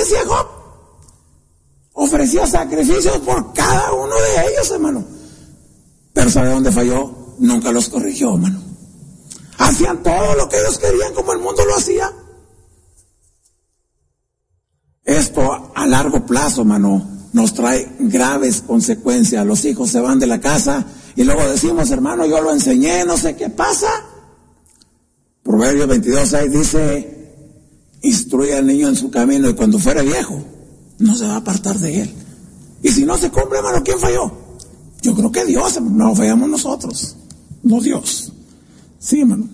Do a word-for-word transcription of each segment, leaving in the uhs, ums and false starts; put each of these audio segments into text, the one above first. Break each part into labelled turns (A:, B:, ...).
A: hacía Job? Ofrecía sacrificios por cada uno de ellos, hermano. Pero ¿sabe dónde falló? Nunca los corrigió, hermano. Hacían todo lo que ellos querían como el mundo lo hacía. Esto a largo plazo, hermano, nos trae graves consecuencias. Los hijos se van de la casa y luego decimos, hermano, yo lo enseñé, no sé qué pasa. Proverbios veintidós seis dice, instruye al niño en su camino y cuando fuere viejo, no se va a apartar de él. Y si no se cumple, hermano, ¿quién falló? Yo creo que Dios, no fallamos nosotros, no Dios. Sí, hermano.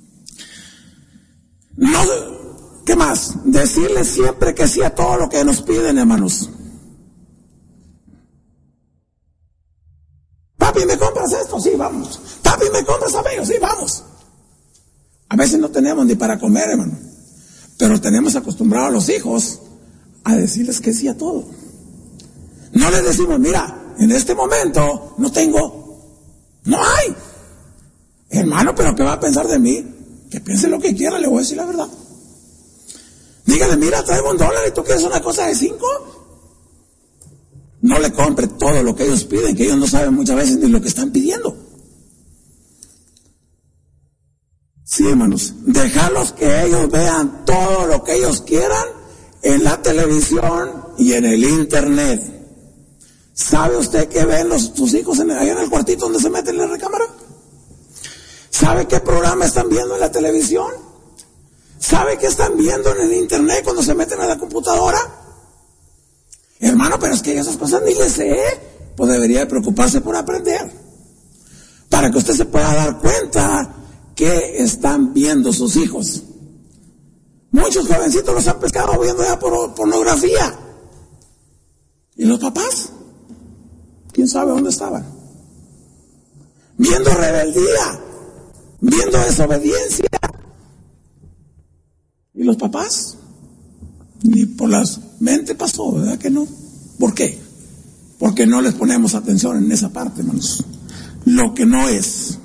A: No, ¿qué más? Decirle siempre que sí a todo lo que nos piden, hermanos. Papi, ¿me compras esto? Sí, vamos. Papi, ¿me compras aquello? Sí, vamos. A veces no tenemos ni para comer, hermano. Pero tenemos acostumbrados a los hijos a decirles que sí a todo. No les decimos, mira, en este momento no tengo, no hay. Hermano, pero ¿qué va a pensar de mí? Que piense lo que quiera, le voy a decir la verdad. Dígale, mira, traigo un dólar y tú quieres una cosa de cinco. No le compre todo lo que ellos piden, que ellos no saben muchas veces ni lo que están pidiendo. Sí, hermanos, dejarlos que ellos vean todo lo que ellos quieran en la televisión y en el internet. ¿Sabe usted qué ven los, sus hijos en, ahí en el cuartito donde se meten en la recámara? ¿Sabe qué programa están viendo en la televisión? ¿Sabe qué están viendo en el internet cuando se meten a la computadora? Hermano, pero es que esas cosas ni les sé. Pues debería de preocuparse por aprender. Para que usted se pueda dar cuenta que están viendo sus hijos. Muchos jovencitos los han pescado viendo ya por pornografía. ¿Y los papás? ¿Quién sabe dónde estaban? Viendo rebeldía, viendo desobediencia. ¿Y los papás? Ni por las mente pasó, ¿verdad que no? ¿Por qué? Porque no les ponemos atención en esa parte, hermanos. Lo que no es.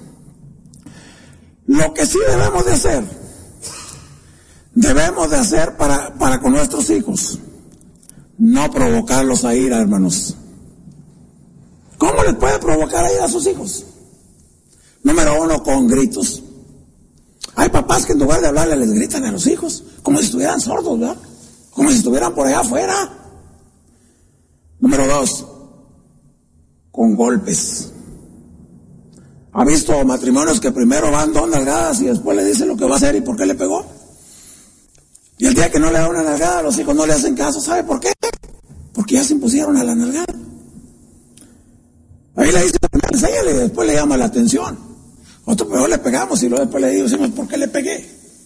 A: Lo que sí debemos de hacer, debemos de hacer para, para con nuestros hijos, no provocarlos a ira, hermanos. ¿Cómo les puede provocar a ira a sus hijos? Número uno, con gritos. Hay papás que en lugar de hablarle les gritan a los hijos, como si estuvieran sordos, ¿verdad? Como si estuvieran por allá afuera. Número dos, con golpes. ¿Ha visto matrimonios que primero van dos nalgadas y después le dicen lo que va a hacer y por qué le pegó? Y el día que no le da una nalgada, los hijos no le hacen caso. ¿Sabe por qué? Porque ya se impusieron a la nalgada. Ahí le dice, enséñale y después le llama la atención. Otro peor le pegamos y luego después le digo, ¿por qué le pegué?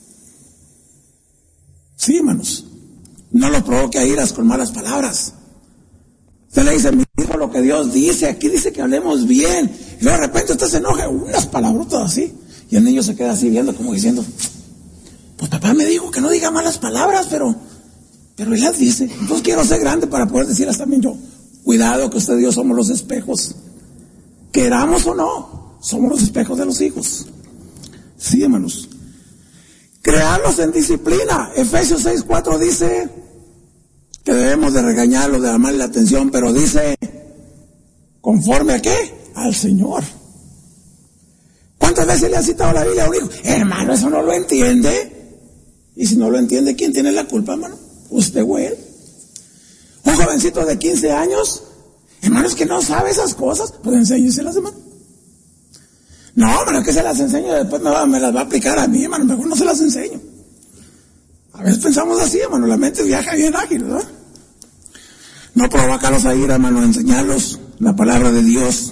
A: Sí, hermanos. No lo provoque a iras con malas palabras. Usted le dice, mi hijo, lo que Dios dice, aquí dice que hablemos bien. Y luego de repente usted se enoja, unas palabrotas así. Y el niño se queda así viendo, como diciendo, pues papá me dijo que no diga malas palabras, pero, pero él las dice. Entonces quiero ser grande para poder decirlas también yo. Cuidado, que usted y yo somos los espejos. Queramos o no, somos los espejos de los hijos. Sí, hermanos. Crearlos en disciplina. Efesios seis cuatro dice que debemos de regañarlos, de llamarle la atención, pero dice, ¿conforme a qué? Al Señor. ¿Cuántas veces le ha citado la Biblia a un hijo? Hermano, eso no lo entiende. Y si no lo entiende, ¿quién tiene la culpa, hermano? ¿Usted o él? Un jovencito de quince años, hermano, es que no sabe esas cosas, pues enséñeselas, hermano. No, hermano, que se las enseño, después me, va, me las va a aplicar a mí, hermano, mejor no se las enseño. A veces pensamos así, hermano, la mente viaja bien ágil, ¿verdad? No provocarlos a ir, hermano, enseñarlos la palabra de Dios.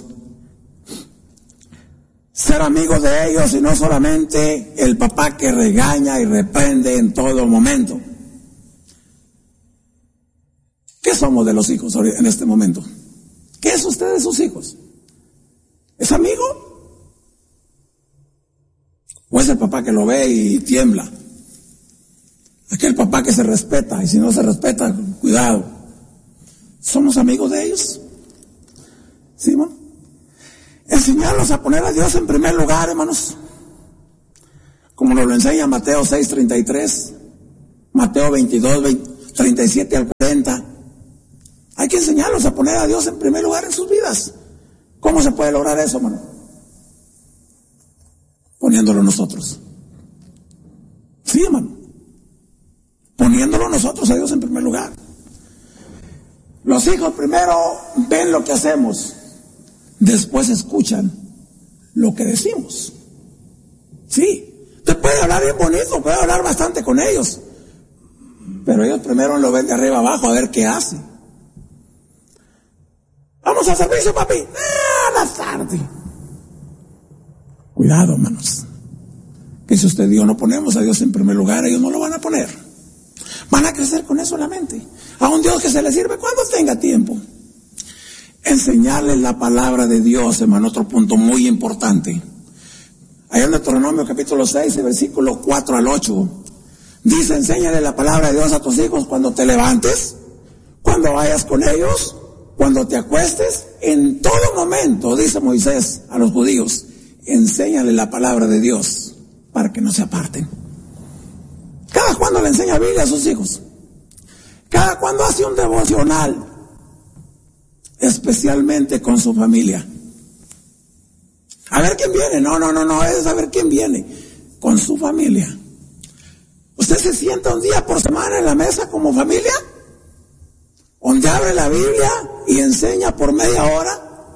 A: Ser amigos de ellos y no solamente el papá que regaña y reprende en todo momento. ¿Qué somos de los hijos en este momento? ¿Qué es usted de sus hijos? ¿Es amigo? ¿O es el papá que lo ve y tiembla? Aquel papá que se respeta, y si no se respeta, cuidado. ¿Somos amigos de ellos? ¿Sí, hermano? Enseñarlos a poner a Dios en primer lugar, hermanos. Como nos lo enseña Mateo seis treinta y tres, Mateo veintidós, treinta y siete al cuarenta. que enseñarlos a poner a Dios en primer lugar en sus vidas. ¿Cómo se puede lograr eso, hermano? Poniéndolo nosotros. Sí, hermano. Poniéndolo nosotros a Dios en primer lugar. Los hijos primero ven lo que hacemos, después escuchan lo que decimos. Sí, usted puede hablar bien bonito, puede hablar bastante con ellos, pero ellos primero lo ven de arriba abajo a ver qué hace. Vamos al servicio, papi. Ah, a la tarde. Cuidado, hermanos. Que si usted y yo no ponemos a Dios en primer lugar, ellos no lo van a poner. Van a crecer con eso en la mente. A un Dios que se le sirve cuando tenga tiempo. Enseñarles la palabra de Dios, hermano, otro punto muy importante. Allá en Deuteronomio capítulo seis, versículo cuatro al ocho, dice: enséñale la palabra de Dios a tus hijos cuando te levantes, cuando vayas con ellos, cuando te acuestes, en todo momento, dice Moisés a los judíos, enséñale la palabra de Dios para que no se aparten. Cada cuando le enseña Biblia a sus hijos, cada cuando hace un devocional, especialmente con su familia. A ver quién viene. No, no, no, no, es a ver quién viene. Con su familia. ¿Usted se sienta un día por semana en la mesa como familia? Donde abre la Biblia y enseña por media hora.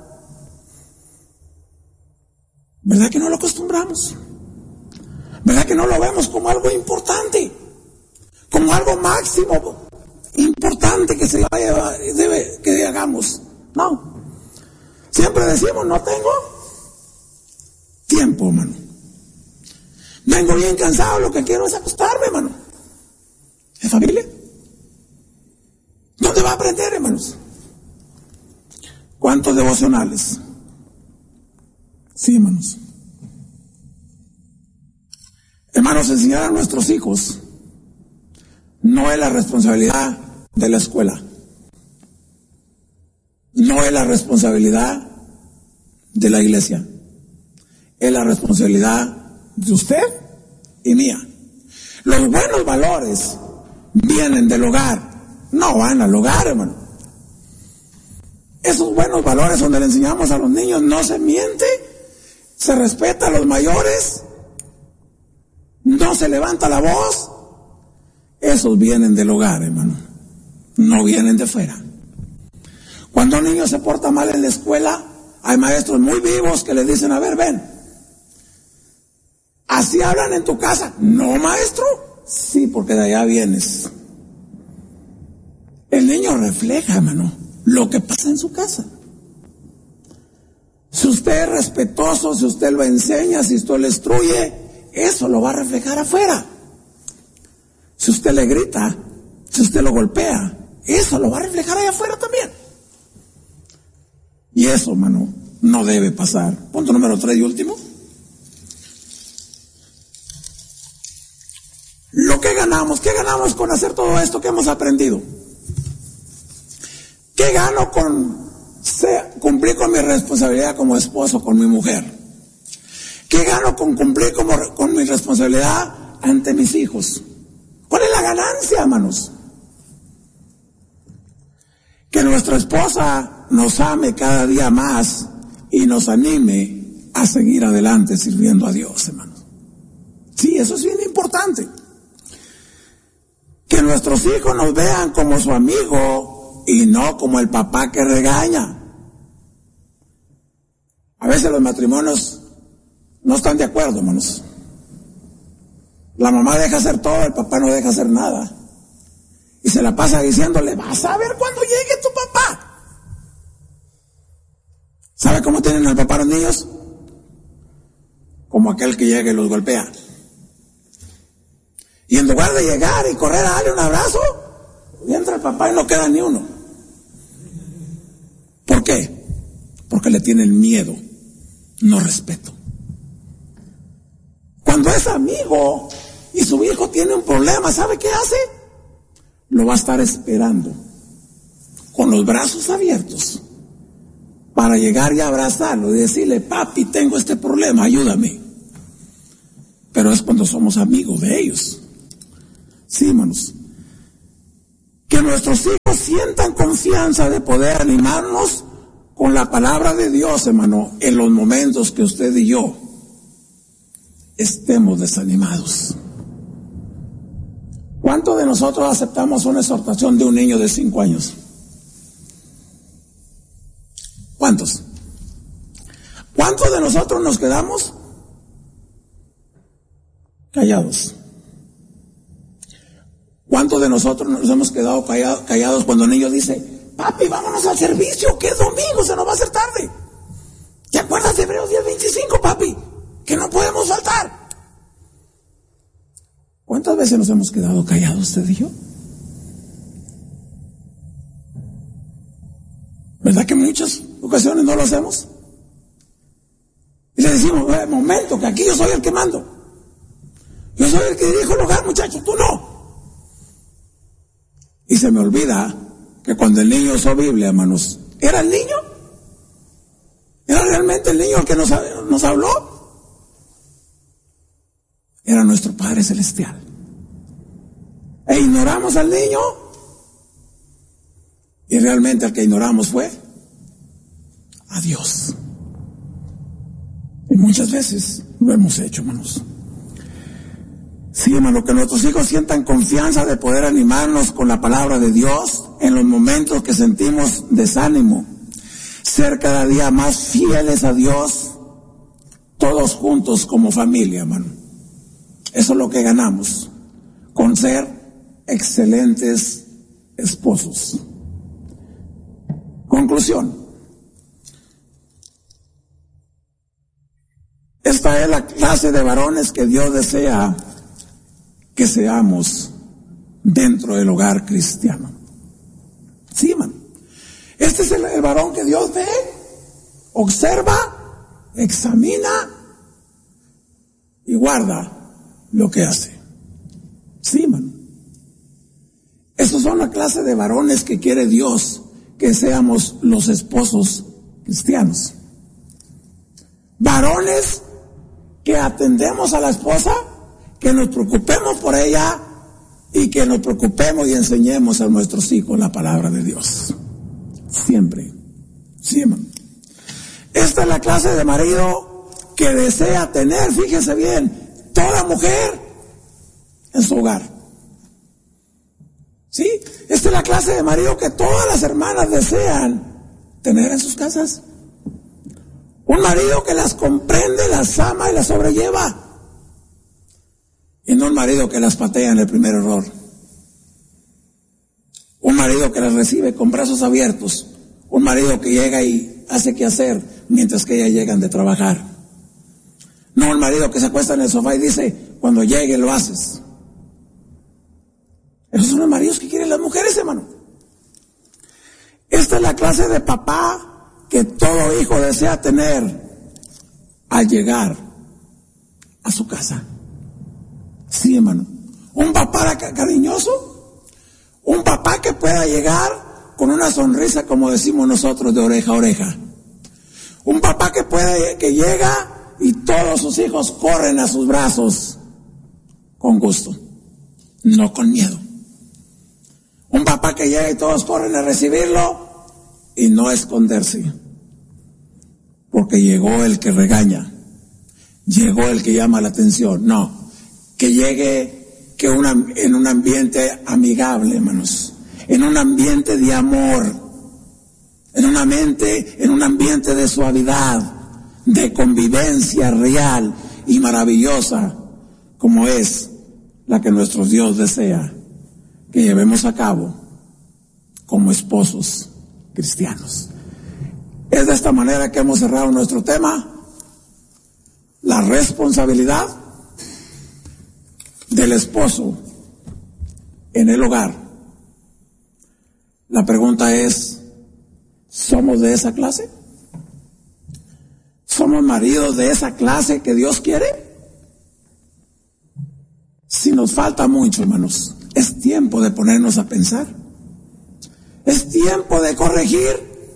A: ¿Verdad que no lo acostumbramos? ¿Verdad que no lo vemos como algo importante? Como algo máximo, importante que se vaya, debe, que hagamos. No. Siempre decimos, no tengo tiempo, hermano. Vengo bien cansado, lo que quiero es acostarme, hermano. ¿Es familia? ¿Dónde va a aprender, hermanos? ¿Cuántos devocionales? Sí, hermanos. Hermanos, enseñar a nuestros hijos no es la responsabilidad de la escuela. No es la responsabilidad de la iglesia. Es la responsabilidad de usted y mía. Los buenos valores vienen del hogar, no van al hogar, hermano. Esos buenos valores donde le enseñamos a los niños, no se miente, se respeta a los mayores, no se levanta la voz, esos vienen del hogar, hermano, no vienen de fuera. Cuando un niño se porta mal en la escuela, hay maestros muy vivos que le dicen, a ver, ven, ¿así hablan en tu casa? No, maestro. Sí, porque de allá vienes. El niño refleja, hermano, lo que pasa en su casa. Si usted es respetuoso, si usted lo enseña, si usted le instruye, eso lo va a reflejar afuera. Si usted le grita, si usted lo golpea, eso lo va a reflejar allá afuera también. Y eso, hermano, no debe pasar. Punto número tres y último. Lo que ganamos, ¿qué ganamos con hacer todo esto que hemos aprendido? ¿Qué gano con ser, cumplir con mi responsabilidad como esposo con mi mujer? ¿Qué gano con cumplir como, con mi responsabilidad ante mis hijos? ¿Cuál es la ganancia, hermanos? Que nuestra esposa nos ame cada día más y nos anime a seguir adelante sirviendo a Dios, hermanos. Sí, eso es bien importante. Que nuestros hijos nos vean como su amigo y no como el papá que regaña. A veces los matrimonios no están de acuerdo, hermanos. La mamá deja hacer todo, el papá no deja hacer nada. Y se la pasa diciéndole, vas a ver cuando llegue tu papá. ¿Sabe cómo tienen al papá los niños? Como aquel que llega y los golpea. Y en lugar de llegar y correr a darle un abrazo, entra el papá y no queda ni uno. ¿Por qué? Porque le tienen miedo, no respeto. Cuando es amigo y su hijo tiene un problema, ¿sabe qué hace? Lo va a estar esperando con los brazos abiertos para llegar y abrazarlo y decirle, papi, tengo este problema, ayúdame. Pero es cuando somos amigos de ellos. Sí, hermanos. Que nuestros hijos sientan confianza de poder animarnos con la palabra de Dios, hermano, en los momentos que usted y yo estemos desanimados. ¿Cuántos de nosotros aceptamos una exhortación de un niño de cinco años? ¿Cuántos? ¿Cuántos de nosotros nos quedamos callados? ¿Cuántos de nosotros nos hemos quedado callados, callados cuando el niño dice, papi, vámonos al servicio, que es domingo, se nos va a hacer tarde? ¿Te acuerdas de Hebreos diez veinticinco, papi? Que no podemos faltar. ¿Cuántas veces nos hemos quedado callados, usted y yo? ¿Verdad que en muchas ocasiones no lo hacemos? Y le decimos, eh, momento, que aquí yo soy el que mando. Yo soy el que dirijo el hogar, muchachos, tú no. Y se me olvida que cuando el niño usó Biblia, hermanos, ¿era el niño? ¿Era realmente el niño el que nos, nos habló? Era nuestro Padre Celestial. E ignoramos al niño. Y realmente el que ignoramos fue a Dios. Y muchas veces lo hemos hecho, hermanos. Sí, hermano, que nuestros hijos sientan confianza de poder animarnos con la palabra de Dios en los momentos que sentimos desánimo. Ser cada día más fieles a Dios, todos juntos como familia, hermano. Eso es lo que ganamos con ser excelentes esposos. Conclusión. Esta es la clase de varones que Dios desea que seamos dentro del hogar cristiano. Sí, man. Este es el, el varón que Dios ve, observa, examina y guarda lo que hace. Sí, man. Esos son la clase de varones que quiere Dios que seamos los esposos cristianos. Varones que atendemos a la esposa, que nos preocupemos por ella y que nos preocupemos y enseñemos a nuestros hijos la palabra de Dios. Siempre. Siempre. Esta es la clase de marido que desea tener, fíjese bien, toda mujer en su hogar. ¿Sí? Esta es la clase de marido que todas las hermanas desean tener en sus casas. Un marido que las comprende, las ama y las sobrelleva. Y no un marido que las patea en el primer error. Un marido que las recibe con brazos abiertos. Un marido que llega y hace qué hacer mientras que ellas llegan de trabajar. No un marido que se acuesta en el sofá y dice, cuando llegue lo haces. Esos son los maridos que quieren las mujeres, hermano. Esta es la clase de papá que todo hijo desea tener al llegar a su casa. Sí, hermano. Un papá cariñoso, un papá que pueda llegar con una sonrisa, como decimos nosotros, de oreja a oreja. Un papá que pueda, que llega y todos sus hijos corren a sus brazos con gusto, no con miedo. Un papá que llega y todos corren a recibirlo y no esconderse, porque llegó el que regaña, llegó el que llama la atención. No, que llegue que una, en un ambiente amigable, hermanos, en un ambiente de amor, en una mente, en un ambiente de suavidad, de convivencia real y maravillosa, como es la que nuestro Dios desea que llevemos a cabo como esposos cristianos. Es de esta manera que hemos cerrado nuestro tema, la responsabilidad del esposo en el hogar. La pregunta es, ¿somos de esa clase? ¿Somos maridos de esa clase que Dios quiere? Si nos falta mucho, hermanos, es tiempo de ponernos a pensar. Es tiempo de corregir.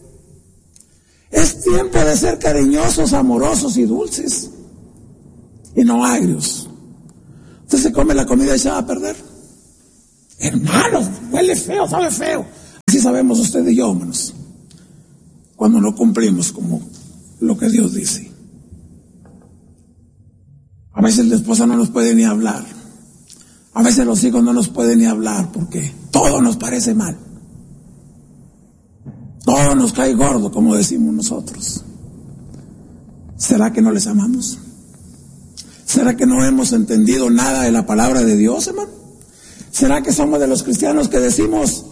A: Es tiempo de ser cariñosos, amorosos y dulces. Y no agrios. Usted se come la comida y se va a perder. Hermanos, huele feo, sabe feo. Así sabemos usted y yo, hermanos, cuando no cumplimos como lo que Dios dice. A veces la esposa no nos puede ni hablar. A veces los hijos no nos pueden ni hablar porque todo nos parece mal. Todo nos cae gordo, como decimos nosotros. ¿Será que no les amamos? ¿Será que no hemos entendido nada de la palabra de Dios, hermano? ¿Será que somos de los cristianos que decimos,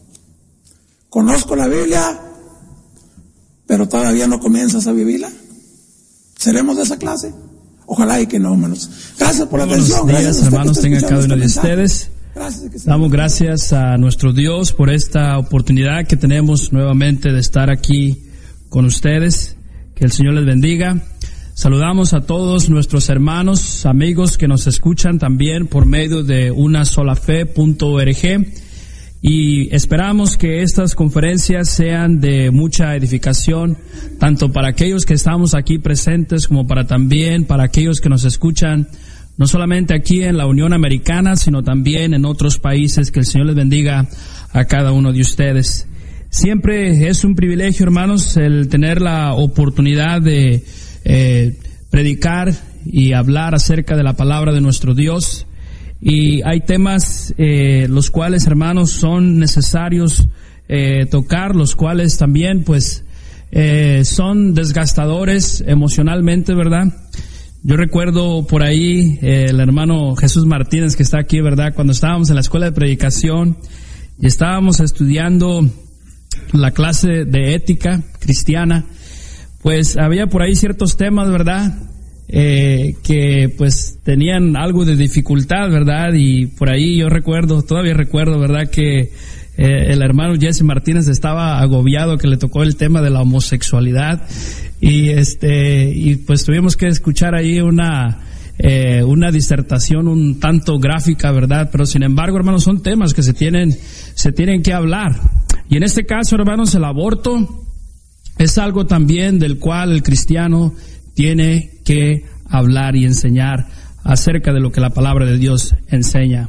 A: conozco la Biblia, pero todavía no comienzas a vivirla? ¿Seremos de esa clase? Ojalá y que no, hermanos. Gracias por la atención.
B: Buenos días, hermanos, tengan cada uno de ustedes. Damos gracias a nuestro Dios por esta oportunidad que tenemos nuevamente de estar aquí con ustedes. Que el Señor les bendiga. Saludamos a todos nuestros hermanos, amigos que nos escuchan también por medio de una sola fe punto org. Y esperamos que estas conferencias sean de mucha edificación, tanto para aquellos que estamos aquí presentes como para también para aquellos que nos escuchan, no solamente aquí en la Unión Americana, sino también en otros países. Que el Señor les bendiga a cada uno de ustedes. Siempre es un privilegio, hermanos, el tener la oportunidad de eh, predicar y hablar acerca de la palabra de nuestro Dios. Y hay temas eh, los cuales, hermanos, son necesarios eh, tocar, los cuales también pues eh, son desgastadores emocionalmente, ¿verdad? Yo recuerdo por ahí eh, el hermano Jesús Martínez, que está aquí, ¿verdad? Cuando estábamos en la escuela de predicación y estábamos estudiando la clase de ética cristiana, pues había por ahí ciertos temas, ¿verdad? Eh, que pues tenían algo de dificultad, ¿verdad? Y por ahí yo recuerdo, todavía recuerdo, ¿verdad? Que eh, el hermano Jesse Martínez estaba agobiado, que le tocó el tema de la homosexualidad, y este, y pues tuvimos que escuchar ahí una, eh, una disertación un tanto gráfica, ¿verdad? Pero sin embargo, hermanos, son temas que se tienen, se tienen que hablar. Y en este caso, hermanos, el aborto es algo también del cual el cristiano tiene que hablar y enseñar acerca de lo que la palabra de Dios enseña.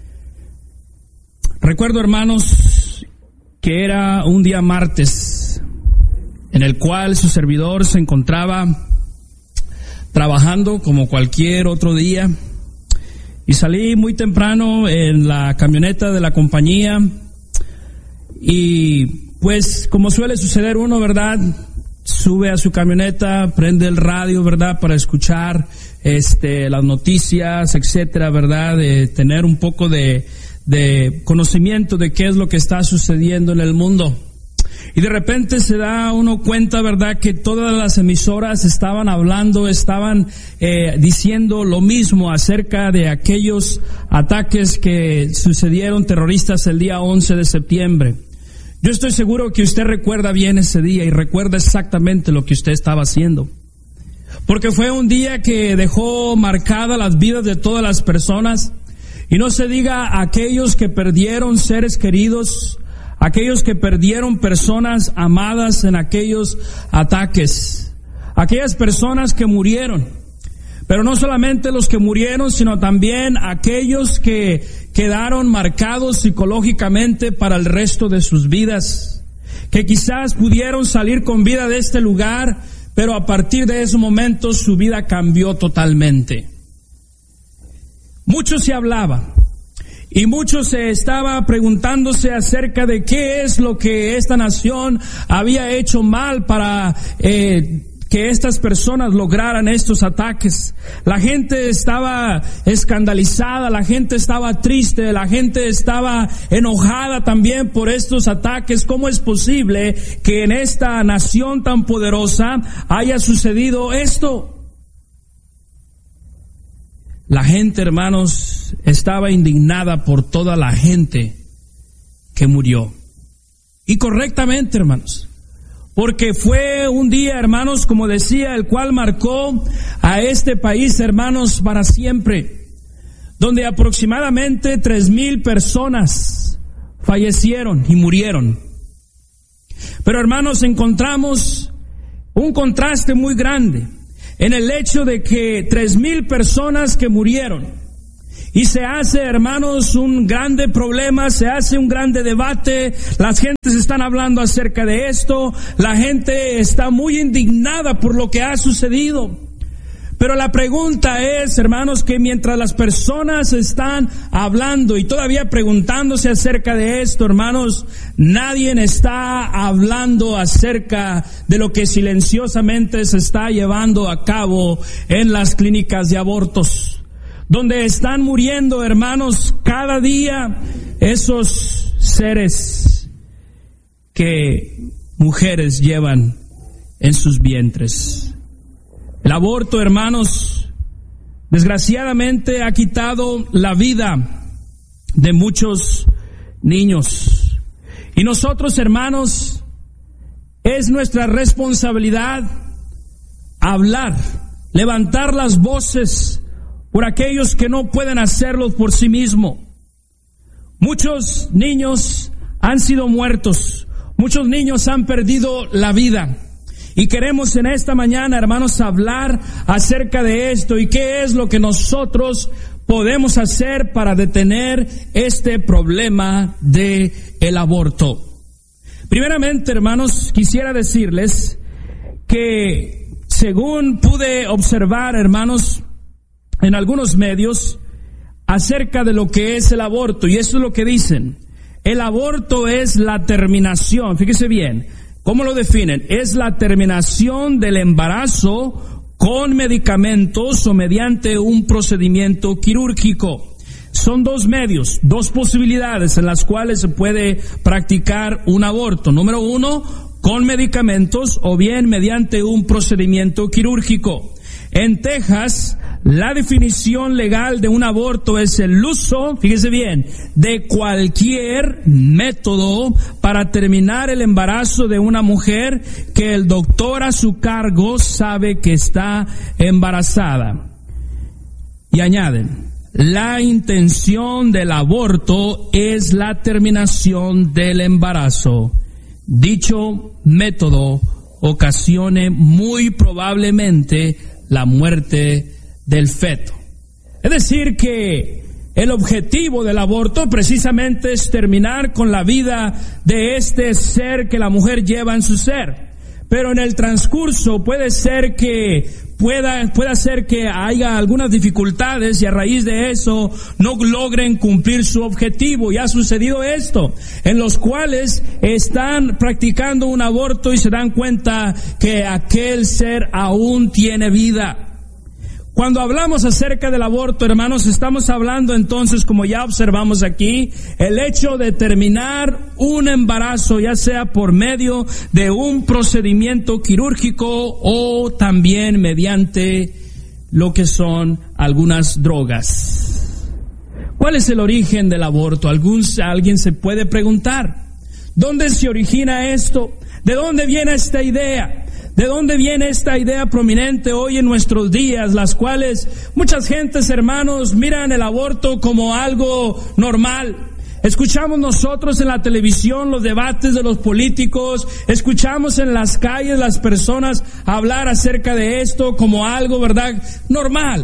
B: Recuerdo, hermanos, que era un día martes en el cual su servidor se encontraba trabajando como cualquier otro día, y salí muy temprano en la camioneta de la compañía, y pues como suele suceder uno, ¿verdad?, sube a su camioneta, prende el radio, ¿verdad?, para escuchar este las noticias, etcétera, ¿verdad?, de tener un poco de, de conocimiento de qué es lo que está sucediendo en el mundo. Y de repente se da uno cuenta, ¿verdad?, que todas las emisoras estaban hablando, estaban eh, diciendo lo mismo acerca de aquellos ataques que sucedieron terroristas el día once de septiembre. Yo estoy seguro que usted recuerda bien ese día y recuerda exactamente lo que usted estaba haciendo. Porque fue un día que dejó marcadas las vidas de todas las personas. Y no se diga aquellos que perdieron seres queridos, aquellos que perdieron personas amadas en aquellos ataques, aquellas personas que murieron. Pero no solamente los que murieron, sino también aquellos que quedaron marcados psicológicamente para el resto de sus vidas, que quizás pudieron salir con vida de este lugar, pero a partir de ese momento su vida cambió totalmente. Mucho se hablaba y mucho se estaba preguntándose acerca de qué es lo que esta nación había hecho mal para eh, que estas personas lograran estos ataques. La gente estaba escandalizada, la gente estaba triste, la gente estaba enojada también por estos ataques. ¿Cómo es posible que en esta nación tan poderosa haya sucedido esto? La gente, hermanos, estaba indignada por toda la gente que murió. Y correctamente, hermanos. Porque fue un día, hermanos, como decía, el cual marcó a este país, hermanos, para siempre, donde aproximadamente tres mil personas fallecieron y murieron. Pero, hermanos, encontramos un contraste muy grande en el hecho de que tres mil personas que murieron Y se hace, hermanos, un grande problema, se hace un grande debate, las gentes están hablando acerca de esto, la gente está muy indignada por lo que ha sucedido. Pero la pregunta es, hermanos, que mientras las personas están hablando y todavía preguntándose acerca de esto, hermanos, nadie está hablando acerca de lo que silenciosamente se está llevando a cabo en las clínicas de abortos, donde están muriendo, hermanos, cada día esos seres que mujeres llevan en sus vientres. El aborto, hermanos, desgraciadamente ha quitado la vida de muchos niños. Y nosotros, hermanos, es nuestra responsabilidad hablar, levantar las voces por aquellos que no pueden hacerlo por sí mismos. Muchos niños han sido muertos, muchos niños han perdido la vida. Y queremos en esta mañana, hermanos, hablar acerca de esto y qué es lo que nosotros podemos hacer para detener este problema de el aborto. Primeramente, hermanos, quisiera decirles que según pude observar, hermanos, en algunos medios acerca de lo que es el aborto, y eso es lo que dicen: el aborto es la terminación, fíjese bien, ¿cómo lo definen? Es la terminación del embarazo con medicamentos o mediante un procedimiento quirúrgico. Son dos medios, dos posibilidades en las cuales se puede practicar un aborto. Número uno, con medicamentos o bien mediante un procedimiento quirúrgico. En Texas, la definición legal de un aborto es el uso, fíjese bien, de cualquier método para terminar el embarazo de una mujer que el doctor a su cargo sabe que está embarazada. Y añaden, la intención del aborto es la terminación del embarazo. Dicho método ocasione muy probablemente la muerte del feto. Es decir, que el objetivo del aborto precisamente es terminar con la vida de este ser que la mujer lleva en su ser. Pero en el transcurso puede ser que pueda, pueda ser que haya algunas dificultades y a raíz de eso no logren cumplir su objetivo. Y ha sucedido esto, en los cuales están practicando un aborto y se dan cuenta que aquel ser aún tiene vida. Cuando hablamos acerca del aborto, hermanos, estamos hablando entonces, como ya observamos aquí, el hecho de terminar un embarazo, ya sea por medio de un procedimiento quirúrgico o también mediante lo que son algunas drogas. ¿Cuál es el origen del aborto? Algún, alguien se puede preguntar. ¿Dónde se origina esto? ¿De dónde viene esta idea? ¿De dónde viene esta idea prominente hoy en nuestros días, las cuales muchas gentes, hermanos, miran el aborto como algo normal? Escuchamos nosotros en la televisión los debates de los políticos, escuchamos en las calles las personas hablar acerca de esto como algo, ¿verdad?, normal.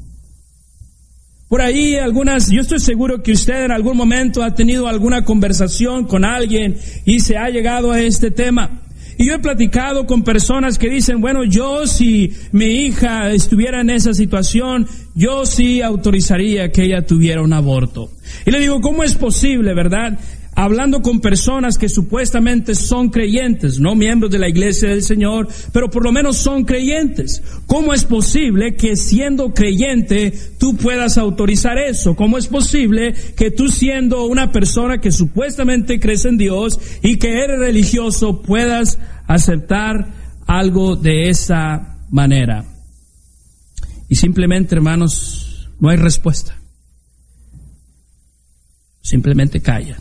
B: Por ahí algunas, yo estoy seguro que usted en algún momento ha tenido alguna conversación con alguien y se ha llegado a este tema. Y yo he platicado con personas que dicen, bueno, yo si mi hija estuviera en esa situación, yo sí autorizaría que ella tuviera un aborto. Y le digo, ¿cómo es posible, verdad? Hablando con personas que supuestamente son creyentes, no miembros de la iglesia del Señor, pero por lo menos son creyentes. ¿Cómo es posible que siendo creyente tú puedas autorizar eso? ¿Cómo es posible que tú siendo una persona que supuestamente crees en Dios y que eres religioso puedas aceptar algo de esa manera? Y simplemente, hermanos, no hay respuesta. Simplemente calla.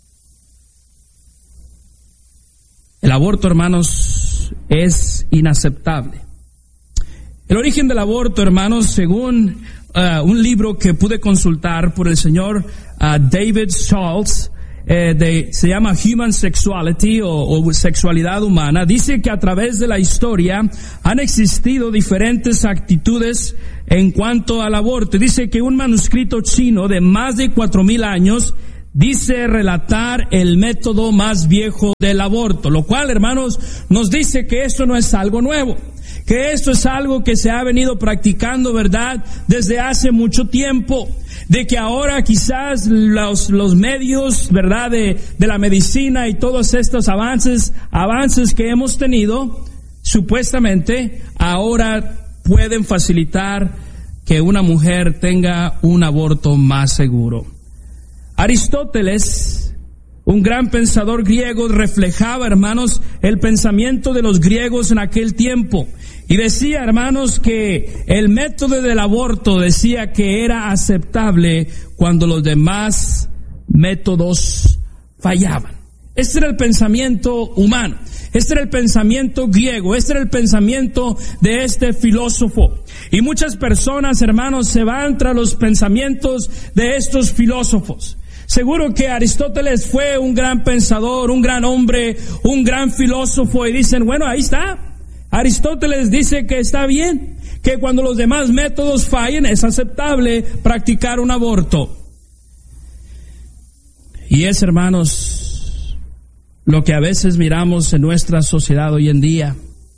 B: El aborto, hermanos, es inaceptable. El origen del aborto, hermanos, según uh, un libro que pude consultar por el señor uh, David Schultz, eh, de, se llama Human Sexuality o, o sexualidad humana, dice que a través de la historia han existido diferentes actitudes en cuanto al aborto. Dice que un manuscrito chino de más de cuatro mil años dice relatar el método más viejo del aborto, lo cual, hermanos, nos dice que esto no es algo nuevo, que esto es algo que se ha venido practicando, ¿verdad?, desde hace mucho tiempo, de que ahora quizás los, los medios, ¿verdad?, de, de la medicina y todos estos avances, avances que hemos tenido, supuestamente, ahora pueden facilitar que una mujer tenga un aborto más seguro. Aristóteles, un gran pensador griego, reflejaba, hermanos, el pensamiento de los griegos en aquel tiempo. Y decía, hermanos, que el método del aborto decía que era aceptable cuando los demás métodos fallaban. Este era el pensamiento humano, este era el pensamiento griego, este era el pensamiento de este filósofo. Y muchas personas, hermanos, se van tras los pensamientos de estos filósofos. Seguro que Aristóteles fue un gran pensador, un gran hombre, un gran filósofo, y dicen, bueno, ahí está. Aristóteles dice que está bien, que cuando los demás métodos fallen es aceptable practicar un aborto. Y es, hermanos, lo que a veces miramos en nuestra sociedad hoy en día.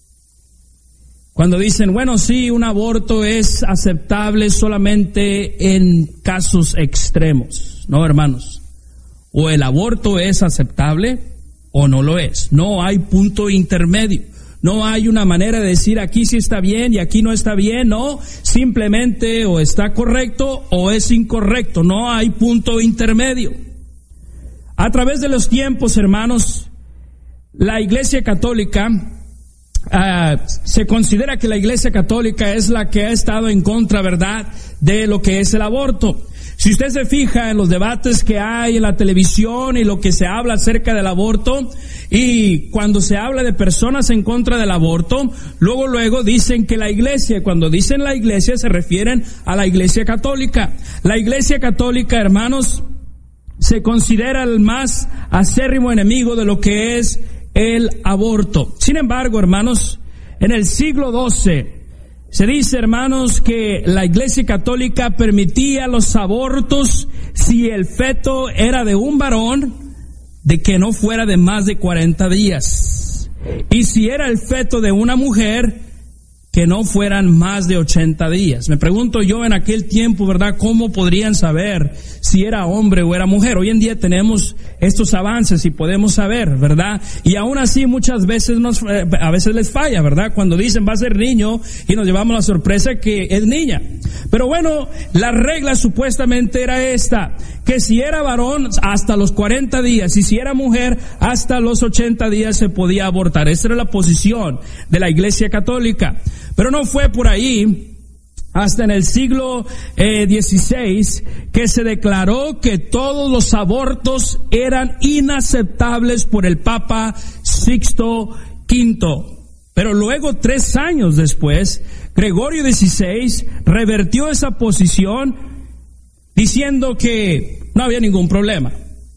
B: Cuando dicen, bueno, sí, un aborto es aceptable solamente en casos extremos. No, hermanos. O el aborto es aceptable o no lo es. No hay punto intermedio. No hay una manera de decir aquí sí está bien y aquí no está bien. No, simplemente o está correcto o es incorrecto. No hay punto intermedio. A través de los tiempos, hermanos, la Iglesia Católica, Uh, se considera que la Iglesia Católica es la que ha estado en contra, ¿verdad?, de lo que es el aborto. Si usted se fija en los debates que hay en la televisión y lo que se habla acerca del aborto, y cuando se habla de personas en contra del aborto, luego luego dicen que la Iglesia, cuando dicen la Iglesia se refieren a la Iglesia Católica. La Iglesia Católica, hermanos, se considera el más acérrimo enemigo de lo que es el aborto. Sin embargo, hermanos, en el siglo doce se dice, hermanos, que la Iglesia Católica permitía los abortos si el feto era de un varón, de que no fuera de más de cuarenta días. Y si era el feto de una mujer, que no fueran más de ochenta días. Me pregunto yo en aquel tiempo, ¿verdad?, ¿cómo podrían saber si era hombre o era mujer? Hoy en día tenemos estos avances y podemos saber, ¿verdad? Y aún así muchas veces nos, a veces les falla, ¿verdad? Cuando dicen va a ser niño y nos llevamos la sorpresa que es niña. Pero bueno, la regla supuestamente era esta, que si era varón hasta los cuarenta días y si era mujer hasta los ochenta días se podía abortar. Esa era la posición de la Iglesia Católica. Pero no fue por ahí hasta en el siglo eh, dieciséis que se declaró que todos los abortos eran inaceptables por el Papa Sixto Quinto. Pero luego, tres años después, Gregorio dieciséis revertió esa posición diciendo que no había ningún problema,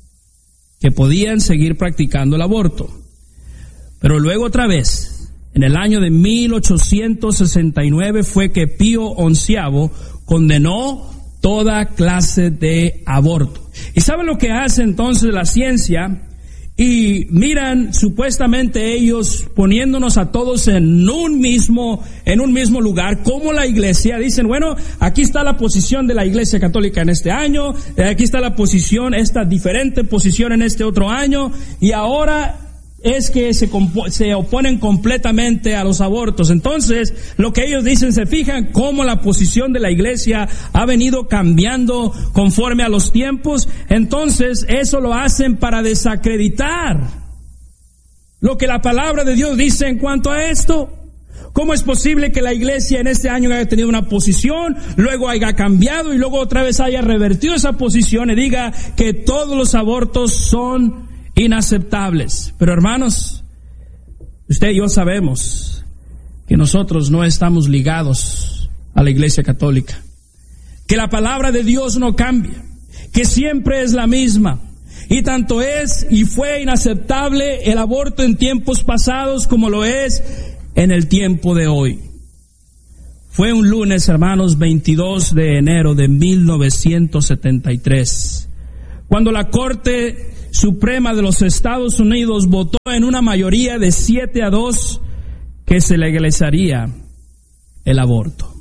B: que podían seguir practicando el aborto. Pero luego otra vez, en el año de mil ochocientos sesenta y nueve fue que Pío onceavo condenó toda clase de aborto. ¿Y saben lo que hace entonces la ciencia? Y miran supuestamente ellos poniéndonos a todos en un mismo, en un mismo lugar, como la Iglesia. Dicen, bueno, aquí está la posición de la Iglesia Católica en este año, aquí está la posición, esta diferente posición en este otro año, y ahora es que se, se oponen completamente a los abortos. Entonces, lo que ellos dicen, se fijan cómo la posición de la Iglesia ha venido cambiando conforme a los tiempos. Entonces, eso lo hacen para desacreditar lo que la palabra de Dios dice en cuanto a esto. ¿Cómo es posible que la Iglesia en este año haya tenido una posición, luego haya cambiado y luego otra vez haya revertido esa posición y diga que todos los abortos son inaceptables? Pero hermanos, usted y yo sabemos que nosotros no estamos ligados a la Iglesia Católica, que la palabra de Dios no cambia, que siempre es la misma, Y tanto es y fue inaceptable el aborto en tiempos pasados como lo es en el tiempo de hoy. Fue un lunes, hermanos, veintidós de enero de mil novecientos setenta y tres, cuando la Corte Suprema de los Estados Unidos votó en una mayoría de siete a dos que se legalizaría el aborto.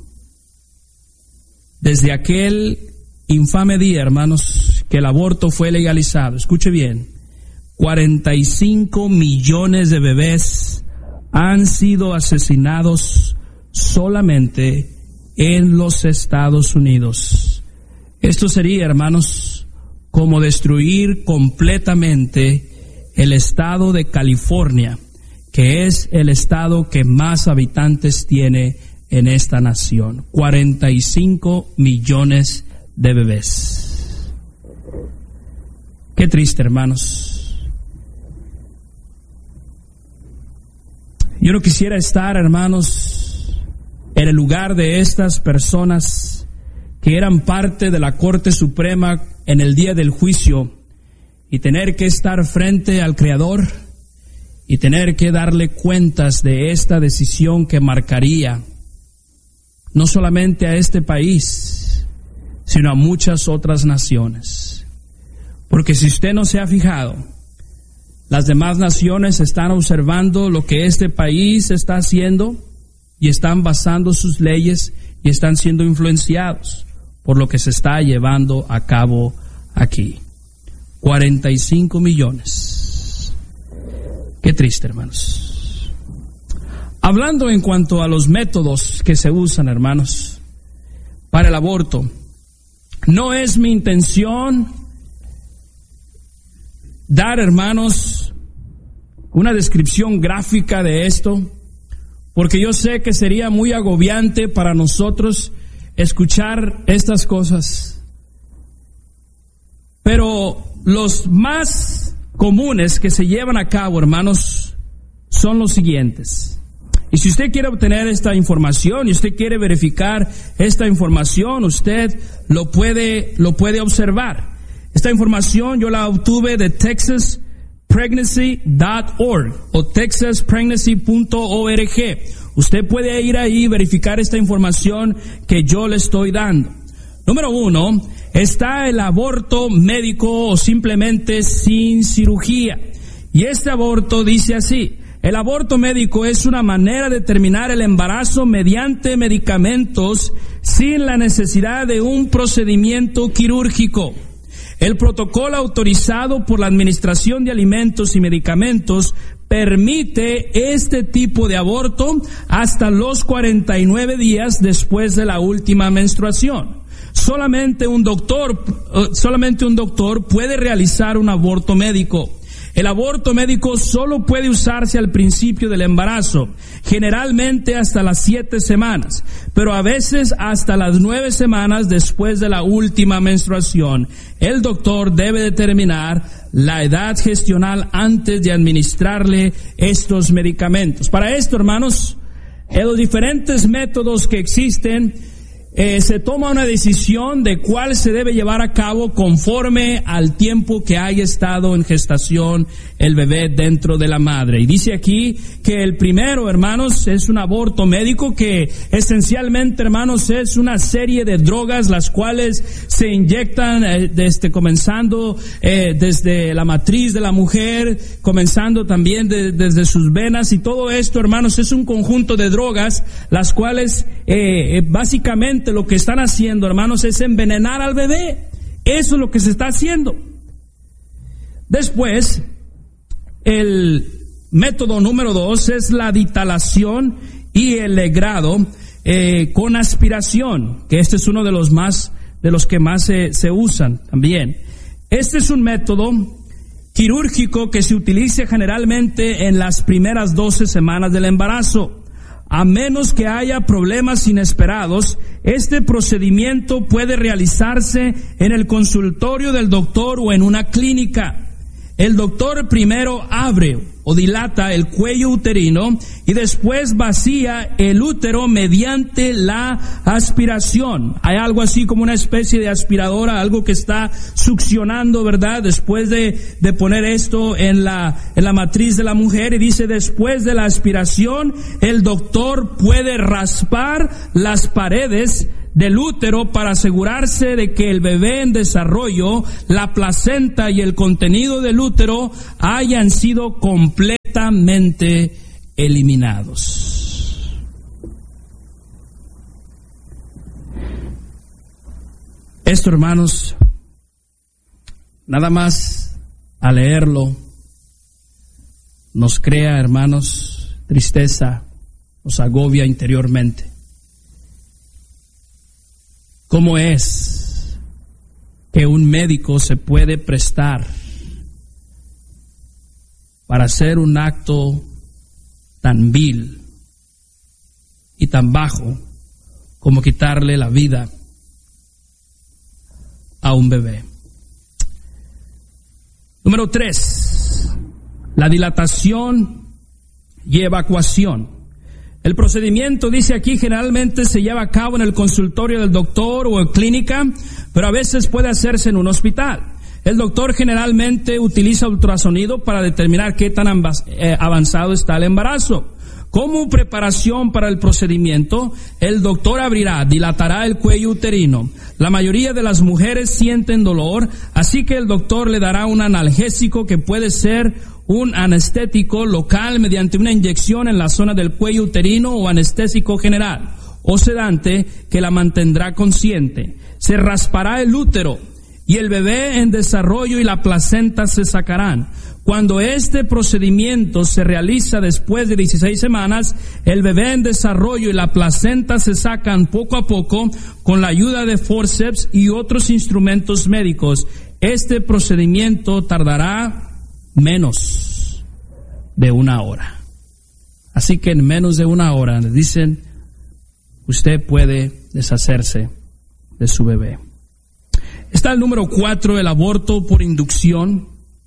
B: Desde aquel infame día, hermanos, que el aborto fue legalizado, escuche bien, cuarenta y cinco millones de bebés han sido asesinados solamente en los Estados Unidos. Esto sería, hermanos, como destruir completamente el estado de California, que es el estado que más habitantes tiene en esta nación. cuarenta y cinco millones de bebés. Qué triste, hermanos. Yo no quisiera estar, hermanos, en el lugar de estas personas que eran parte de la Corte Suprema en el día del juicio y tener que estar frente al Creador y tener que darle cuentas de esta decisión que marcaría no solamente a este país, sino a muchas otras naciones. Porque si usted no se ha fijado, las demás naciones están observando lo que este país está haciendo y están basando sus leyes y están siendo influenciados por lo que se está llevando a cabo aquí. cuarenta y cinco millones. Qué triste, hermanos. Hablando en cuanto a los métodos que se usan, hermanos, para el aborto, no es mi intención dar, hermanos, una descripción gráfica de esto, porque yo sé que sería muy agobiante para nosotros escuchar estas cosas. Pero los más comunes que se llevan a cabo, hermanos, son los siguientes. Y si usted quiere obtener esta información y usted quiere verificar esta información, usted lo puede, lo puede observar. Esta información yo la obtuve de texas pregnancy punto org o texas pregnancy punto org. Usted puede ir ahí y verificar esta información que yo le estoy dando. Número uno, está el aborto médico o simplemente sin cirugía. Y este aborto dice así: el aborto médico es una manera de terminar el embarazo mediante medicamentos sin la necesidad de un procedimiento quirúrgico. El protocolo autorizado por la Administración de Alimentos y Medicamentos permite este tipo de aborto hasta los cuarenta y nueve días después de la última menstruación. Solamente un doctor, solamente un doctor puede realizar un aborto médico. El aborto médico solo puede usarse al principio del embarazo, generalmente hasta las siete semanas, pero a veces hasta las nueve semanas después de la última menstruación. El doctor debe determinar la edad gestional antes de administrarle estos medicamentos. Para esto, hermanos, en los diferentes métodos que existen, Eh, se toma una decisión de cuál se debe llevar a cabo conforme al tiempo que haya estado en gestación el bebé dentro de la madre. Y dice aquí que el primero, hermanos, es un aborto médico, que esencialmente, hermanos, es una serie de drogas las cuales se inyectan eh, desde comenzando eh, desde la matriz de la mujer, comenzando también de, desde sus venas, y todo esto, hermanos, es un conjunto de drogas las cuales eh, básicamente lo que están haciendo, hermanos, es envenenar al bebé. Eso es lo que se está haciendo. Después, el método número dos es la ditalación y el legrado eh, con aspiración, que este es uno de los más, de los que más se, se usan también. Este es un método quirúrgico que se utiliza generalmente en las primeras doce semanas del embarazo. A menos que haya problemas inesperados, este procedimiento puede realizarse en el consultorio del doctor o en una clínica. El doctor primero abre o dilata el cuello uterino y después vacía el útero mediante la aspiración. Hay algo así como una especie de aspiradora, algo que está succionando, ¿verdad? Después de, de poner esto en la, en la matriz de la mujer, y dice, después de la aspiración, el doctor puede raspar las paredes del útero para asegurarse de que el bebé en desarrollo, la placenta y el contenido del útero hayan sido completamente eliminados. Esto, hermanos, nada más a leerlo nos crea, hermanos, tristeza, nos agobia interiormente. ¿Cómo es que un médico se puede prestar para hacer un acto tan vil y tan bajo como quitarle la vida a un bebé? Número tres, la dilatación y evacuación. El procedimiento, dice aquí, generalmente se lleva a cabo en el consultorio del doctor o en clínica, pero a veces puede hacerse en un hospital. El doctor generalmente utiliza ultrasonido para determinar qué tan avanzado está el embarazo. Como preparación para el procedimiento, el doctor abrirá, dilatará el cuello uterino. La mayoría de las mujeres sienten dolor, así que el doctor le dará un analgésico que puede ser un anestético local mediante una inyección en la zona del cuello uterino o anestésico general o sedante que la mantendrá consciente. Se raspará el útero y el bebé en desarrollo y la placenta se sacarán. Cuando este procedimiento se realiza después de dieciséis semanas, el bebé en desarrollo y la placenta se sacan poco a poco con la ayuda de forceps y otros instrumentos médicos. Este procedimiento tardará menos de una hora. Así que en menos de una hora, le dicen, usted puede deshacerse de su bebé. Está el número cuatro, el aborto por inducción.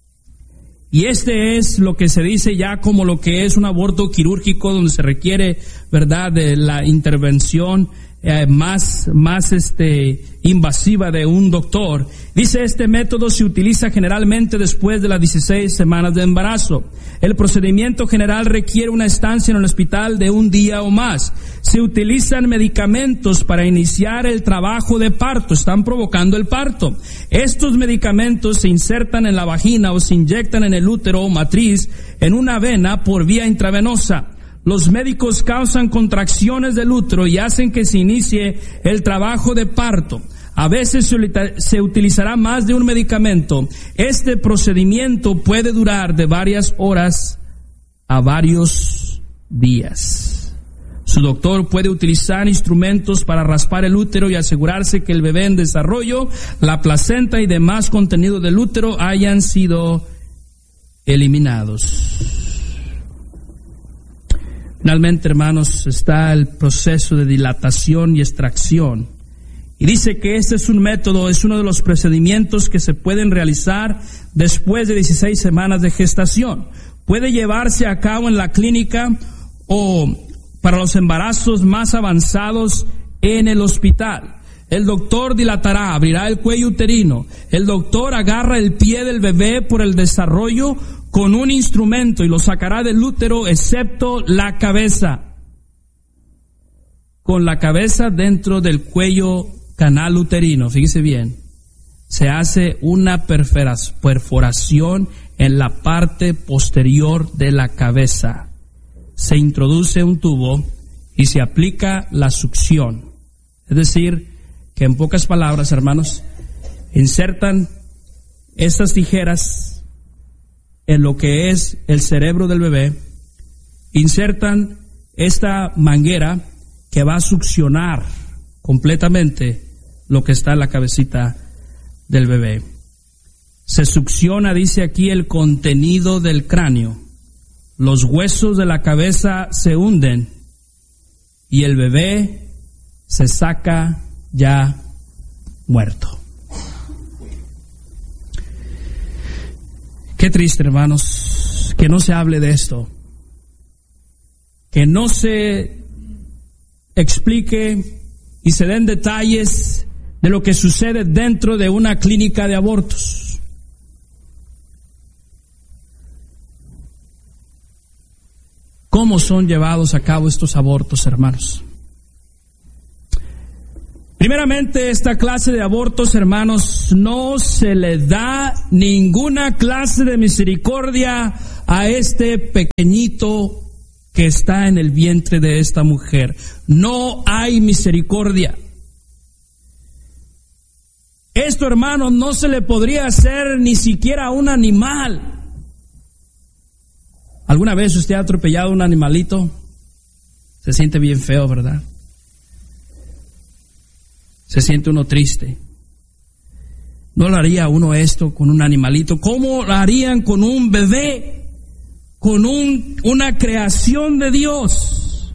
B: Y este es lo que se dice ya como lo que es un aborto quirúrgico, donde se requiere, ¿verdad?, de la intervención eh, más, más este, invasiva de un doctor. Dice, este método se utiliza generalmente después de las dieciséis semanas de embarazo. El procedimiento general requiere una estancia en el hospital de un día o más. Se utilizan medicamentos para iniciar el trabajo de parto, están provocando el parto. Estos medicamentos se insertan en la vagina o se inyectan en el útero o matriz en una vena por vía intravenosa. Los médicos causan contracciones del útero y hacen que se inicie el trabajo de parto. A veces se utilizará más de un medicamento. Este procedimiento puede durar de varias horas a varios días. Su doctor puede utilizar instrumentos para raspar el útero y asegurarse que el bebé en desarrollo, la placenta y demás contenido del útero hayan sido eliminados. Finalmente, hermanos, está el proceso de dilatación y extracción. Y dice que este es un método, es uno de los procedimientos que se pueden realizar después de dieciséis semanas de gestación. Puede llevarse a cabo en la clínica o para los embarazos más avanzados en el hospital. El doctor dilatará, abrirá el cuello uterino. El doctor agarra el pie del bebé por el desarrollo con un instrumento y lo sacará del útero excepto la cabeza. Con la cabeza dentro del cuello canal uterino, fíjese bien, se hace una perforación en la parte posterior de la cabeza. Se introduce un tubo y se aplica la succión. Es decir, que en pocas palabras, hermanos, insertan estas tijeras en lo que es el cerebro del bebé, insertan esta manguera que va a succionar completamente lo que está en la cabecita del bebé. Se succiona, dice aquí, el contenido del cráneo. Los huesos de la cabeza se hunden y el bebé se saca ya muerto. Qué triste, hermanos, que no se hable de esto, que no se explique y se den detalles de lo que sucede dentro de una clínica de abortos. ¿Cómo son llevados a cabo estos abortos, hermanos? Primeramente, esta clase de abortos, hermanos, no se le da ninguna clase de misericordia a este pequeñito que está en el vientre de esta mujer. No hay misericordia. Esto, hermanos, no se le podría hacer ni siquiera a un animal. ¿Alguna vez usted ha atropellado a un animalito? Se siente bien feo, ¿verdad? Se siente uno triste. ¿No lo haría uno esto con un animalito? ¿Cómo lo harían con un bebé? Con un, una creación de Dios.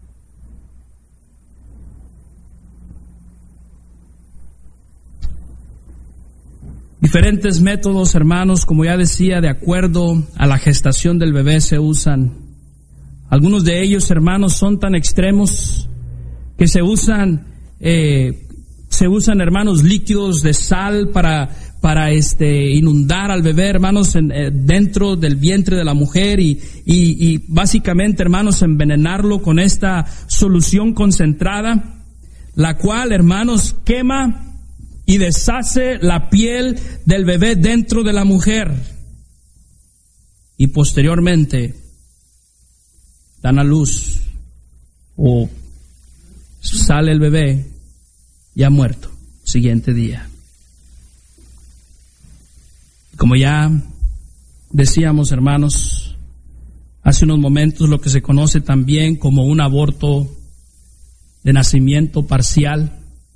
B: Diferentes métodos, hermanos, como ya decía, de acuerdo a la gestación del bebé se usan. Algunos de ellos, hermanos, son tan extremos que se usan, eh, se usan, hermanos, líquidos de sal para, para este, inundar al bebé, hermanos, en, eh, dentro del vientre de la mujer y, y, y básicamente, hermanos, envenenarlo con esta solución concentrada, la cual, hermanos, quema y deshace la piel del bebé dentro de la mujer. Y posteriormente dan a luz o sale el bebé ya muerto, siguiente día. Como ya decíamos, hermanos, hace unos momentos, lo que se conoce también como un aborto de nacimiento parcial,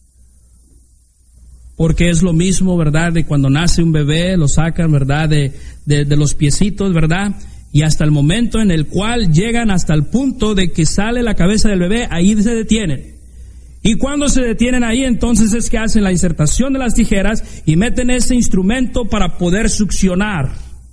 B: porque es lo mismo, ¿verdad?, de cuando nace un bebé, lo sacan, ¿verdad?, de, de, de los piecitos, ¿verdad?, y hasta el momento en el cual llegan hasta el punto de que sale la cabeza del bebé, ahí se detienen. Y cuando se detienen ahí, entonces es que hacen la insertación de las tijeras y meten ese instrumento para poder succionar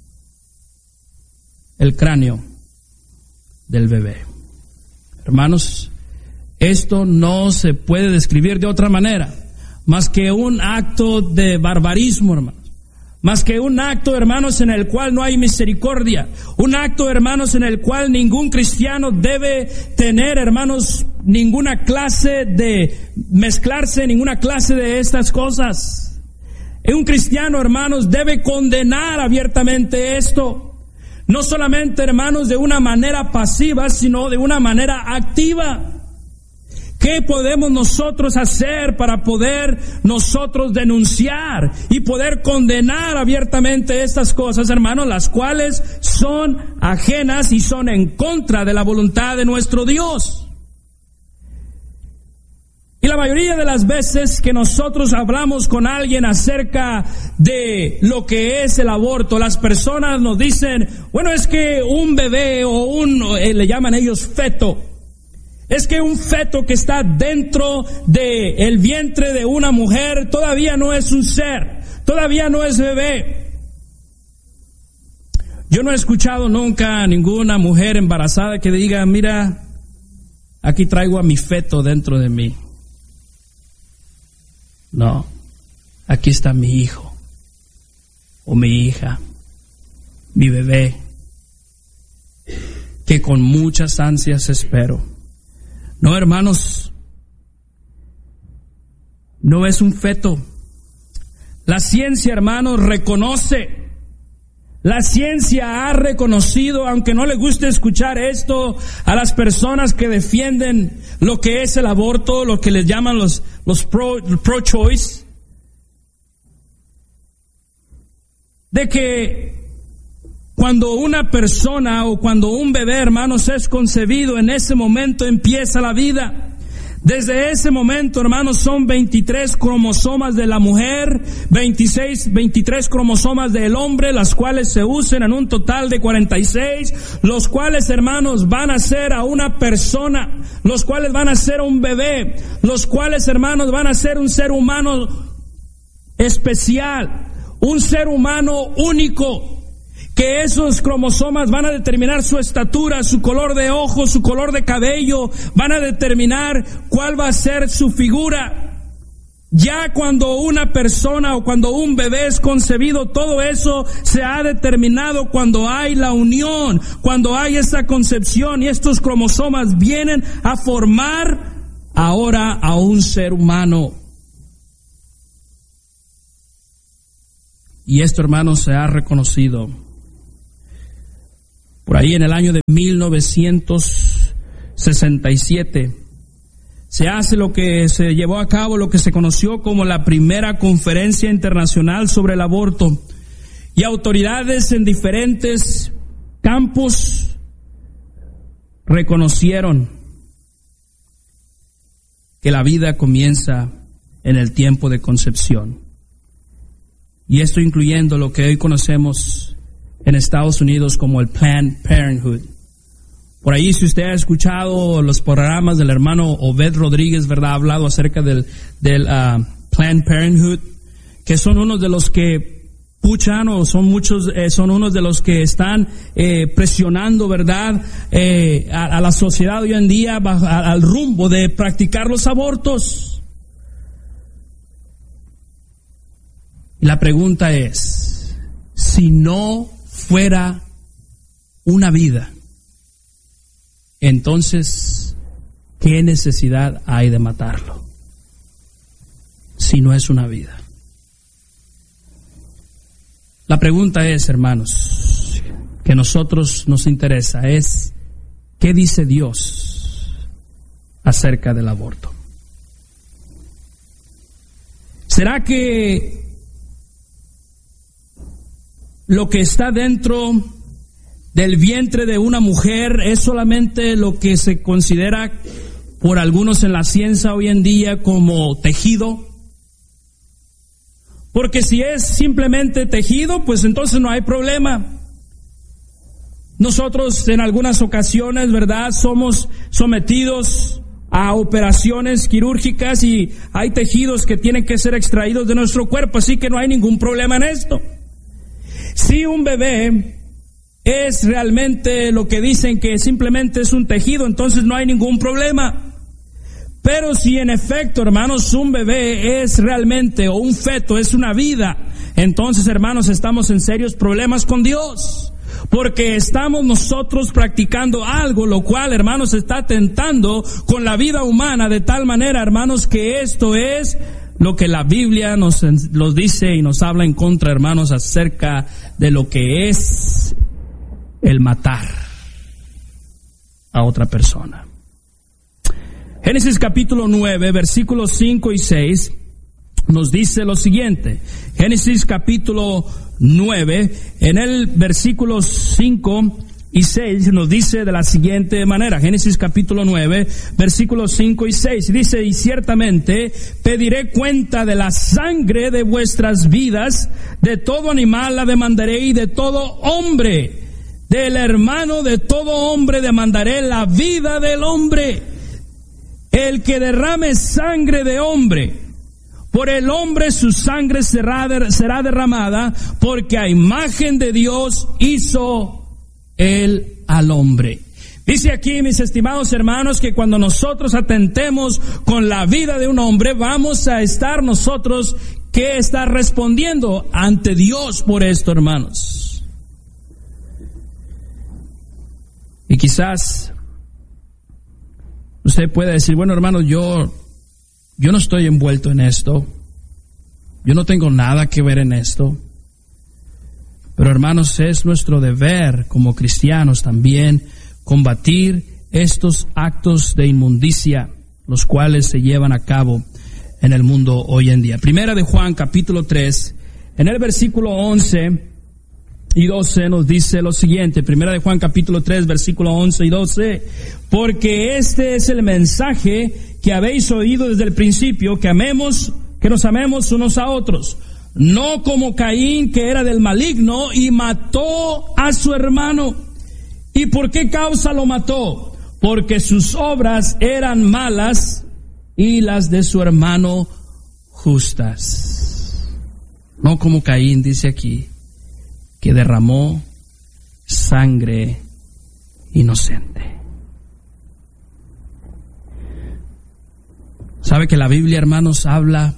B: el cráneo del bebé. Hermanos, esto no se puede describir de otra manera más que un acto de barbarismo, hermanos. Más que un acto, hermanos, en el cual no hay misericordia. Un acto, hermanos, en el cual ningún cristiano debe tener, hermanos, ninguna clase de mezclarse, ninguna clase de estas cosas. Un cristiano, hermanos, debe condenar abiertamente esto. No solamente, hermanos, de una manera pasiva, sino de una manera activa. ¿Qué podemos nosotros hacer para poder nosotros denunciar y poder condenar abiertamente estas cosas, hermanos, las cuales son ajenas y son en contra de la voluntad de nuestro Dios? Y la mayoría de las veces que nosotros hablamos con alguien acerca de lo que es el aborto, las personas nos dicen, bueno, es que un bebé o un, eh, le llaman ellos feto, es que un feto que está dentro de el vientre de una mujer todavía no es un ser, todavía no es bebé. Yo no he escuchado nunca a ninguna mujer embarazada que diga, mira, aquí traigo a mi feto dentro de mí. No, aquí está mi hijo o mi hija, mi bebé, que con muchas ansias espero. No, hermanos, no es un feto. La ciencia, hermanos, reconoce, la ciencia ha reconocido, aunque no le guste escuchar esto a las personas que defienden lo que es el aborto, lo que les llaman los, los pro, pro-choice, de que cuando una persona o cuando un bebé, hermanos, es concebido, en ese momento empieza la vida. Desde ese momento, hermanos, son veintitrés cromosomas de la mujer, veintiséis, veintitrés cromosomas del hombre, las cuales se usan en un total de cuarenta y seis, los cuales, hermanos, van a ser a una persona, los cuales van a ser un bebé, los cuales, hermanos, van a ser un ser humano especial, un ser humano único, que esos cromosomas van a determinar su estatura, su color de ojos, su color de cabello, van a determinar cuál va a ser su figura. Ya cuando una persona o cuando un bebé es concebido, todo eso se ha determinado cuando hay la unión, cuando hay esa concepción y estos cromosomas vienen a formar ahora a un ser humano. Y esto, hermanos, se ha reconocido. Por ahí en el año de mil novecientos sesenta y siete se hace lo que se llevó a cabo, lo que se conoció como la primera conferencia internacional sobre el aborto. Y autoridades en diferentes campos reconocieron que la vida comienza en el tiempo de concepción. Y esto incluyendo lo que hoy conocemos en Estados Unidos como el Planned Parenthood. Por ahí, si usted ha escuchado los programas del hermano Obed Rodríguez, ¿verdad?, ha hablado acerca del, del uh, Planned Parenthood, que son unos de los que puchan o son muchos, eh, son unos de los que están eh, presionando, ¿verdad?, eh, a, a la sociedad hoy en día bajo, a, al rumbo de practicar los abortos. Y la pregunta es, si no fuera una vida, entonces, ¿qué necesidad hay de matarlo? Si no es una vida. La pregunta es, hermanos, que a nosotros nos interesa, es, ¿qué dice Dios acerca del aborto? ¿Será que lo que está dentro del vientre de una mujer es solamente lo que se considera por algunos en la ciencia hoy en día como tejido? Porque si es simplemente tejido, pues entonces no hay problema. Nosotros en algunas ocasiones, ¿verdad?, somos sometidos a operaciones quirúrgicas y hay tejidos que tienen que ser extraídos de nuestro cuerpo, así que no hay ningún problema en esto. Si un bebé es realmente lo que dicen que simplemente es un tejido, entonces no hay ningún problema. Pero si en efecto, hermanos, un bebé es realmente, o un feto es una vida, entonces, hermanos, estamos en serios problemas con Dios. Porque estamos nosotros practicando algo, lo cual, hermanos, está atentando con la vida humana de tal manera, hermanos, que esto es lo que la Biblia nos, nos dice y nos habla en contra, hermanos, acerca de lo que es el matar a otra persona. Génesis capítulo nueve, versículos cinco y seis, nos dice lo siguiente. Génesis capítulo nueve, en el versículo cinco y seis, nos dice de la siguiente manera. Génesis capítulo nueve, versículos cinco y seis, dice: y ciertamente pediré cuenta de la sangre de vuestras vidas, de todo animal la demandaré, y de todo hombre, del hermano de todo hombre demandaré la vida del hombre. El que derrame sangre de hombre, por el hombre su sangre será, der, será derramada, porque a imagen de Dios hizo él al hombre. Dice aquí, mis estimados hermanos, que cuando nosotros atentemos con la vida de un hombre, vamos a estar nosotros que estar respondiendo ante Dios por esto, hermanos. Y quizás usted puede decir, bueno, hermano, yo, yo no estoy envuelto en esto. Yo no tengo nada que ver en esto. Pero, hermanos, es nuestro deber como cristianos también combatir estos actos de inmundicia, los cuales se llevan a cabo en el mundo hoy en día. Primera de Juan, capítulo tres, en el versículo once y doce nos dice lo siguiente. Primera de Juan capítulo tres, versículo once y doce. Porque este es el mensaje que habéis oído desde el principio, que amemos, que nos amemos unos a otros. No como Caín, que era del maligno y mató a su hermano. ¿Y por qué causa lo mató? Porque sus obras eran malas y las de su hermano justas. No como Caín, dice aquí, que derramó sangre inocente. ¿Sabe que la Biblia, hermanos, habla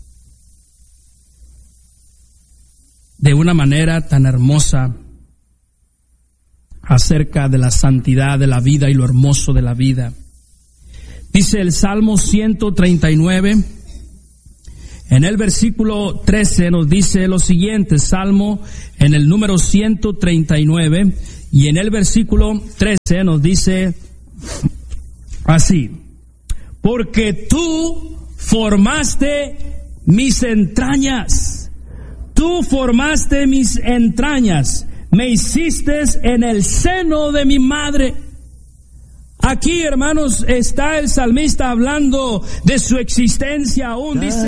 B: de una manera tan hermosa acerca de la santidad de la vida y lo hermoso de la vida? Dice el Salmo ciento treinta y nueve, en el versículo trece nos dice lo siguiente, Salmo en el número ciento treinta y nueve, y en el versículo trece nos dice así: porque tú formaste mis entrañas, tú formaste mis entrañas, me hiciste en el seno de mi madre. Aquí, hermanos, está el salmista hablando de su existencia aún, dice